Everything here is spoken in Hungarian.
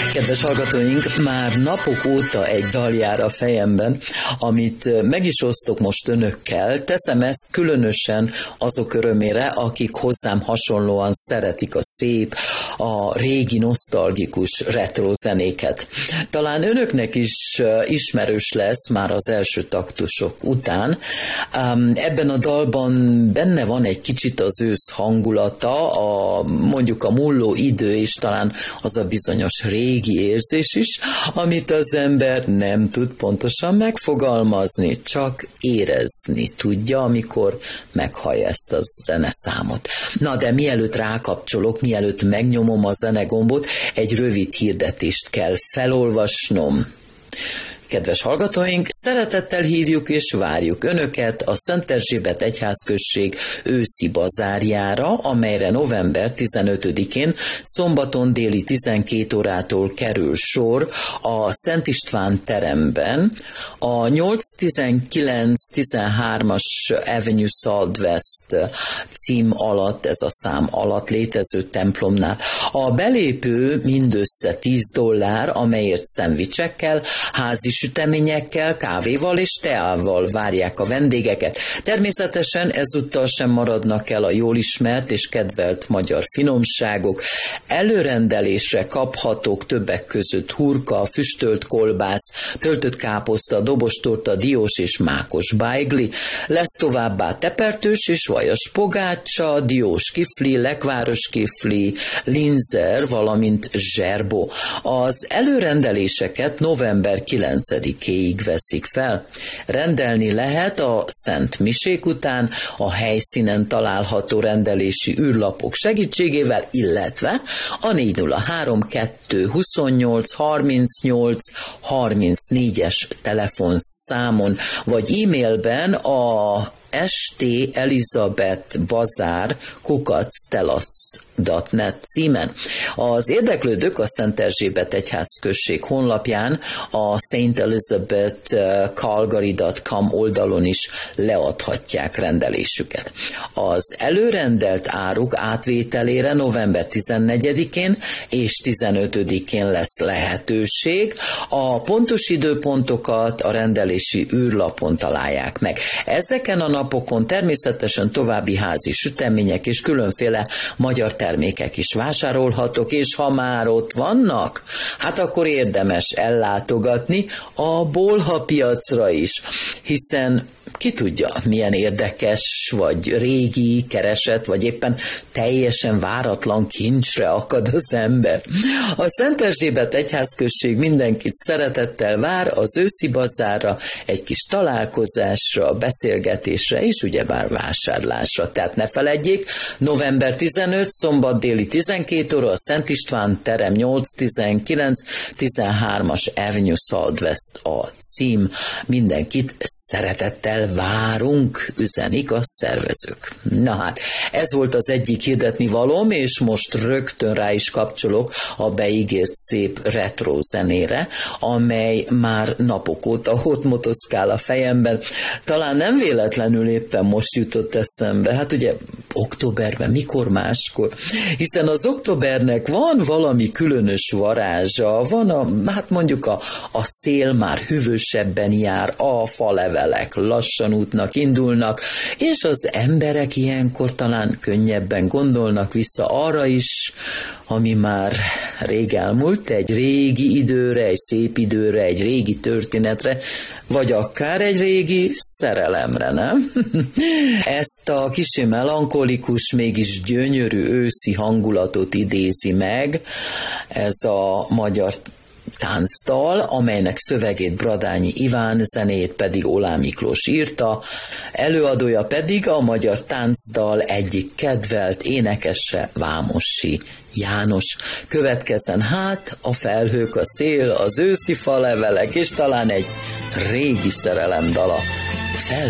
Kedves hallgatóink, már napok óta egy dal jár a fejemben, amit meg is osztok most önökkel. Teszem ezt különösen azok örömére, akik hozzám hasonlóan szeretik a szép, a régi nosztalgikus retro zenéket. Talán önöknek is ismerős lesz már az első taktusok után. Ebben a dalban benne van egy kicsit az ősz hangulata, mondjuk a mulló idő, és talán az a bizonyos régi érzés is, amit az ember nem tud pontosan megfogalmazni, csak érezni tudja, amikor meghallja ezt a zeneszámot. Na, de mielőtt rákapcsolok, mielőtt megnyomom a zenegombot, egy rövid hirdetést kell felolvasnom. Kedves hallgatóink, szeretettel hívjuk és várjuk Önöket a Szent Erzsébet egyházközség őszi bazárjára, amelyre november 15-én szombaton déli 12 órától kerül sor a Szent István teremben, a 8-19-13-as Avenue Southwest cím alatt, ez a szám alatt létező templomnál. A belépő mindössze $10, amelyért szendvicsekkel, házi süteményekkel, kávéval és teával várják a vendégeket. Természetesen ezúttal sem maradnak el a jól ismert és kedvelt magyar finomságok. Előrendelésre kaphatók többek között hurka, füstölt kolbász, töltött káposzta, dobostorta, diós és mákos bájgli. Lesz továbbá tepertős és vajas pogácsa, diós kifli, lekváros kifli, linzer, valamint zserbó. Az előrendeléseket november 9-éig veszik fel. Rendelni lehet a Szent Misék után a helyszínen található rendelési űrlapok segítségével, illetve a 403-228-38-34-es telefonszámon, vagy e-mailben a stelizabethbazar@telas.net címen. Az érdeklődők a Szent Erzsébet egyházközség honlapján a stelizabethcalgary.com oldalon is leadhatják rendelésüket. Az előrendelt áruk átvételére november 14-én és 15-én lesz lehetőség. A pontos időpontokat a rendelési űrlapon találják meg. Ezeken a napokon természetesen további házi sütemények és különféle magyar termékek is vásárolhatok, és ha már ott vannak, hát akkor érdemes ellátogatni a Bolha piacra is, hiszen ki tudja, milyen érdekes, vagy régi keresett, vagy éppen teljesen váratlan kincsre akad az ember. A Szent Erzsébet egyházközség mindenkit szeretettel vár az őszi bazárra, egy kis találkozásra, beszélgetésre és ugyebár vásárlásra. Tehát ne feledjék, november 15, szombat déli 12 óra, a Szent István terem 8-19-13-as Avenue Southwest a cím. Mindenkit szeretettel várunk, üzenik a szervezők. Na hát, ez volt az egyik hirdetni valóm, és most rögtön rá is kapcsolok a beígért szép retro zenére, amely már napok óta ott motoszkál a fejemben. Talán nem véletlenül éppen most jutott eszembe. Hát ugye októberben, mikor máskor? Hiszen az októbernek van valami különös varázsa, van hát mondjuk a szél már hűvösebben jár, a falevelek lassan útnak indulnak, és az emberek ilyenkor talán könnyebben gondolnak vissza arra is, ami már rég elmúlt, egy régi időre, egy szép időre, egy régi történetre, vagy akár egy régi szerelemre, nem? Ezt a kicsi melankolikus, mégis gyönyörű őszi hangulatot idézi meg ez a magyar táncdal, amelynek szövegét Bradányi Iván, zenét pedig Olá Miklós írta, előadója pedig a magyar táncdal egyik kedvelt énekese, Vámosi János. Következzen hát a felhők, a szél, az őszi falevelek, és talán egy régi szerelem dala.